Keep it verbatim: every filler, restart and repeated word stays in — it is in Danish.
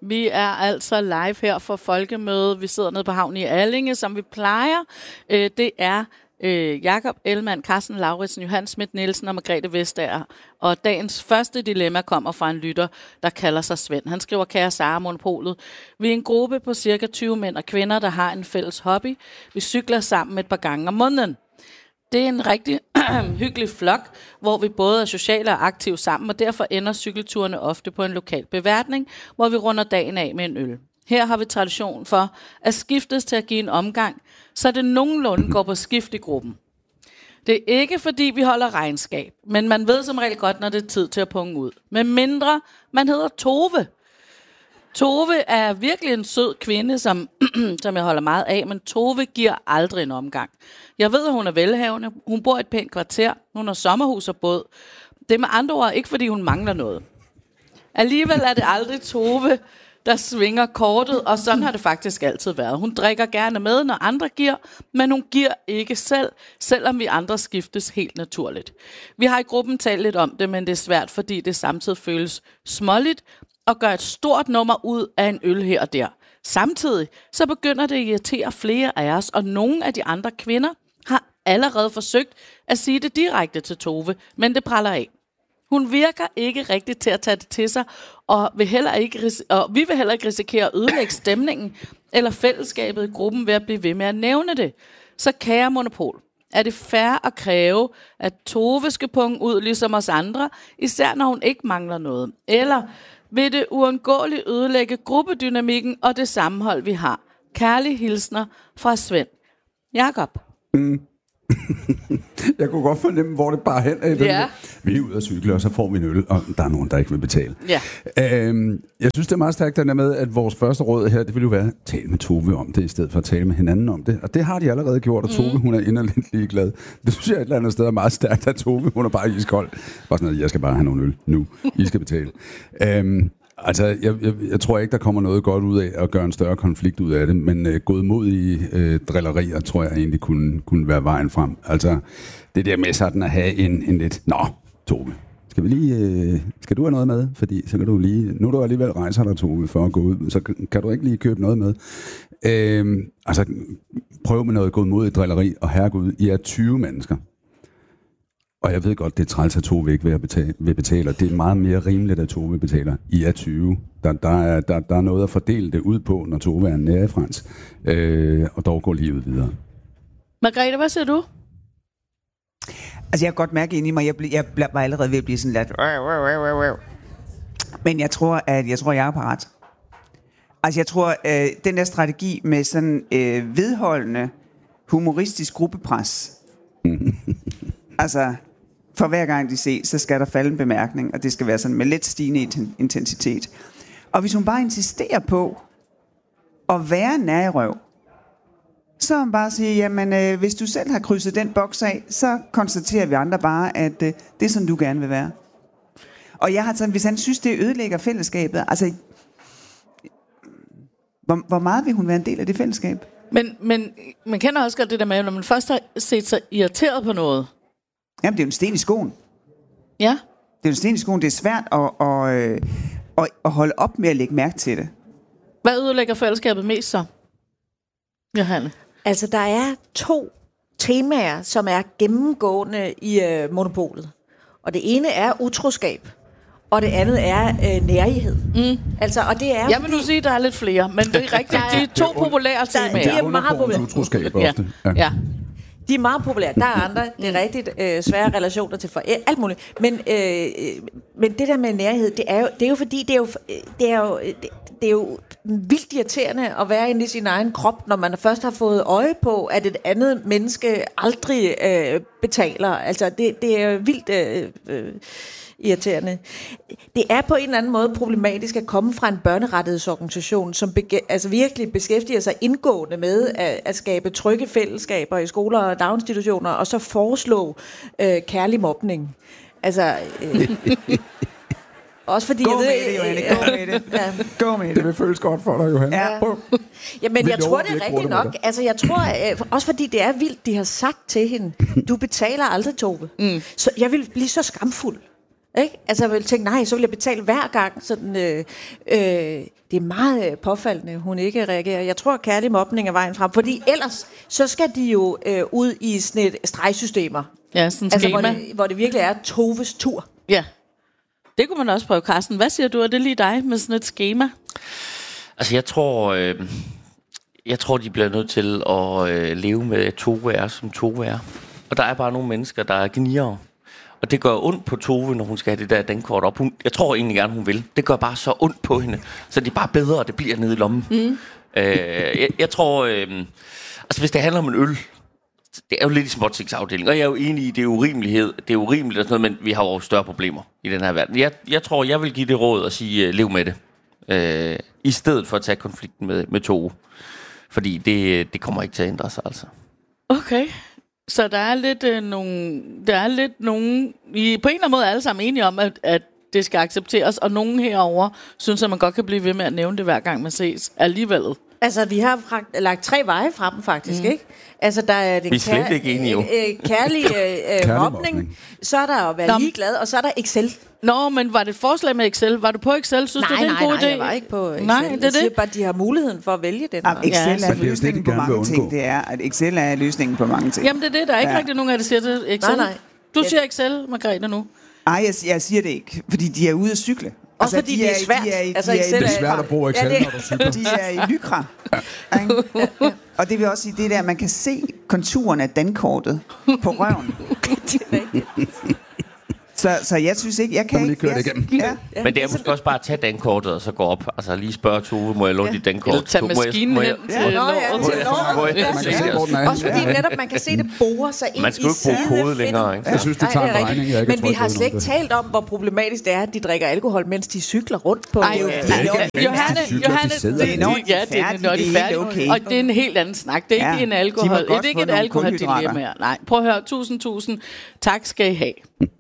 Vi er altså live her for Folkemøde. Vi sidder nede på havnen i Allinge, som vi plejer. Øh, det er øh, Jakob Ellemann, Carsten Lauritsen, Johan Schmidt Nielsen og Margrethe Vestager. Og dagens første dilemma kommer fra en lytter, der kalder sig Svend. Han skriver: Kære Sara, Monopolet. Vi er en gruppe på cirka tyve mænd og kvinder, der har en fælles hobby. Vi cykler sammen et par gange om måneden. Det er en rigtig hyggelig flok, hvor vi både er sociale og aktive sammen, og derfor ender cykelturene ofte på en lokal beværtning, hvor vi runder dagen af med en øl. Her har vi tradition for at skiftes til at give en omgang, så det nogenlunde går på skift i gruppen. Det er ikke fordi vi holder regnskab, men man ved som regel godt, når det er tid til at punge ud. Med mindre man hedder Tove. Tove er virkelig en sød kvinde, som, som jeg holder meget af, men Tove giver aldrig en omgang. Jeg ved, at hun er velhavende. Hun bor i et pænt kvarter. Hun har sommerhus og båd. Det er med andre ord ikke, fordi hun mangler noget. Alligevel er det aldrig Tove, der svinger kortet, og sådan har det faktisk altid været. Hun drikker gerne med, når andre giver, men hun giver ikke selv, selvom vi andre skiftes helt naturligt. Vi har i gruppen talt lidt om det, men det er svært, fordi det samtidig føles småligt, og gør et stort nummer ud af en øl her og der. Samtidig så begynder det at irritere flere af os, og nogle af de andre kvinder har allerede forsøgt at sige det direkte til Tove, men det praller af. Hun virker ikke rigtigt til at tage det til sig, og, vil heller ikke ris- og vi vil heller ikke risikere at ødelægge stemningen eller fællesskabet i gruppen ved at blive ved med at nævne det. Så kære Monopol, er det fair at kræve, at Tove skal punge ud ligesom os andre, især når hun ikke mangler noget? Eller vil det uundgåeligt ødelægge gruppedynamikken og det sammenhold, vi har? Kærlige hilsner fra Svend. Jakob. Mm. Jeg kunne godt fornemme, hvor det bare hen er. Ja. Vi er ude at cykle, og så får vi en øl, og der er nogen, der ikke vil betale. Ja. Øhm, jeg synes, det er meget stærkt, der med, at vores første råd her, det vil jo være, tale med Tove om det, i stedet for at tale med hinanden om det. Og det har de allerede gjort, og Tove, mm. hun er inderligt ligeglad. Det synes jeg et eller andet sted er meget stærkt, at Tove, hun er bare iskold. Bare sådan noget, jeg skal bare have nogle øl nu. I skal betale. øhm, Altså, jeg, jeg, jeg tror ikke, der kommer noget godt ud af at gøre en større konflikt ud af det, men øh, godmodige øh, drillerier, tror jeg egentlig kunne, kunne være vejen frem. Altså, det der med sådan at have en, en lidt, nå, Tove, skal vi lige, øh, skal du have noget med? Fordi så kan du lige, nu er du alligevel rejser dig, Tove, for at gå ud, så kan du ikke lige købe noget med. Øh, altså, prøv med noget godmodigt drilleri, og herregud, I er tyve mennesker. Og jeg ved godt, det er træls, at Tove ikke vil betale, vil betale. Det er meget mere rimeligt, at Tove betaler. I er tyve. Der, der, er, der, der er noget at fordele det ud på, når Tove er nære i Frans. Øh, og dog går livet videre. Margrethe, hvad siger du? Altså, jeg kan godt mærke ind i mig, jeg, ble, jeg var allerede ved at blive sådan lidt... Men jeg tror, at jeg tror, jeg er parat. Altså, jeg tror, øh, den der strategi med sådan øh, vedholdende, humoristisk gruppepres... Altså, for hver gang de ses, så skal der falde en bemærkning, og det skal være sådan med let stigende intensitet. Og hvis hun bare insisterer på at være nær i røv, så hun bare siger, jamen øh, hvis du selv har krydset den boks af, så konstaterer vi andre bare, at øh, det er sådan, du gerne vil være. Og jeg har sådan, hvis han synes, det ødelægger fællesskabet, altså, hvor, hvor meget vil hun være en del af det fællesskab? Men, men man kender også godt det der med, når man først har set sig irriteret på noget. Jamen, det er jo en sten i skoen. Ja. Det er jo en sten i skoen. Det er svært at, at, at, at holde op med at lægge mærke til det. Hvad ødelægger fællesskabet mest så, Johanne? Altså, der er to temaer, som er gennemgående i øh, monopolet. Og det ene er utroskab, og det andet er øh, nærighed. Mm. Altså, og det er jeg vil nu sige, at der er lidt flere, men det er rigtigt. De er to populære temaer. De er meget populære. Utroskab ofte. Ja. Ja. De er meget populære. Der er andre, det er rigtigt, øh, svære relationer til forældre, alt muligt. Men, øh, men det der med nærhed, det er jo, det er jo fordi, det er jo, det er jo, det, det er jo vildt irriterende at være inde i sin egen krop, når man først har fået øje på, at et andet menneske aldrig øh, betaler. Altså, det, det er vildt... Øh, øh, irriterende. Det er på en eller anden måde problematisk at komme fra en børnerettighedsorganisation, som bege- altså virkelig beskæftiger sig indgående med at, at skabe trygge fællesskaber i skoler og daginstitutioner, og så foreslå øh, kærlig mobning. Altså... Øh, også fordi gå jeg ved, med det, Johanne. Gå med det. Ja. Gå med det. Det vil føles godt for dig, Johanne. Ja. Ja, men jeg tror, det er rigtigt nok. Altså, jeg tror, øh, også fordi det er vildt, de har sagt til hende, du betaler aldrig, Tove. Mm. Så jeg vil blive så skamfuld. Ikke? Altså jeg ville tænke, nej, så vil jeg betale hver gang. Sådan, øh, øh, det er meget øh, påfaldende, hun ikke reagerer. Jeg tror, at kærlig mobning er vejen frem. Fordi ellers, så skal de jo øh, ud i sådan et stregsystemer. Ja, sådan et altså, hvor schema. det, hvor det virkelig er Toves tur. Ja. Det kunne man også prøve, Carsten. Hvad siger du? Er det lige dig med sådan et schema? Altså, jeg tror... Øh, jeg tror, de bliver nødt til at øh, leve med Tove er, som Tove er. Og der er bare nogle mennesker, der er gnigere. Og det gør ondt på Tove, når hun skal have det der dankort op. Hun, jeg tror egentlig gerne, hun vil. Det gør bare så ondt på hende. Så det er bare bedre, at det bliver nede i lommen. Mm. Øh, jeg, jeg tror... Øh, altså, hvis det handler om en øl... Det er jo lidt i småtingsafdelingen. Og jeg er jo enig i, det er urimelighed. Det er urimeligt og sådan noget, men vi har jo større problemer i den her verden. Jeg, jeg tror, jeg vil give det råd at sige, uh, lev med det. Øh, I stedet for at tage konflikten med, med Tove. Fordi det, det kommer ikke til at ændre sig, altså. Okay. Så der er lidt øh, nogle... Der er lidt nogle... Vi er på en eller anden måde alle sammen enige om, at, at det skal accepteres. Og nogen herover synes, at man godt kan blive ved med at nævne det, hver gang man ses alligevel. Altså, vi har fra- lagt tre veje fra dem, faktisk, mm. ikke? Altså, der er det Vi er slet kær- ikke enige, jo. øh, kærlig øh, øh, mobning, mobning. så er der at være Nå. ligeglad, og så er der Excel. Nå, men var det et forslag med Excel? Var du på Excel? Synes nej, du, det er en nej, god nej, idé? jeg var ikke på Excel. Nej, det er jeg siger det. bare, at de har muligheden for at vælge den. Jamen, Excel Ja, er så det er jo det, løsningen de på gerne vil mange ting. undgå. Det er, at Excel er løsningen på mange ting. Jamen, det er det. Der er ikke Ja. rigtig nogen af det, siger til Excel. Nej, nej. Du Ja. siger Excel, Margrethe, nu. Ej, jeg, jeg siger det ikke, fordi de er ude at cykle. Også fordi de det er svært. De er, i- Altså, de er, Excel i- Det er svært at bruge Excel, Ja, det- når du cykler. de er i lykra. Ikke? Og det vil også sige, det der, man kan se konturen af dankortet på røven. Så, så jeg synes ikke, jeg kan Kan man lige ikke... køre det jeg- igennem? Ja. Men det er måske også bare at tage dankortet og så gå op. Altså lige spørge Tove, må jeg låne dit dankort? Eller tage Må jeg- maskinen må jeg- hen Ja. til Nå, ja, låret. til låret. Må jeg- Ja. Man kan se, hvor den er. Også fordi netop man kan se det bore sig ind Man skal jo i ikke bruge kode sidefinden. længere, ikke? Jeg synes, det Nej, tager det en er rigtigt. regning, jeg ikke Men vi tror, har det er slet ikke nogen, talt om, hvor problematisk det er, at de drikker alkohol, mens de cykler rundt på. Ej, øh, ja, det er ja, jo- Johanne, de cykler, Johanne, de sidder det, i. Når de ja, er det er færdige, når de det er er helt færdige. okay. Og det er en helt anden snak. Det er Ja, ikke en de må alkohol. godt Det er ikke få et nogle alkoholdilemma kulhydrater. mere. Nej, prøv at høre. Tusind, tusind tak skal I have.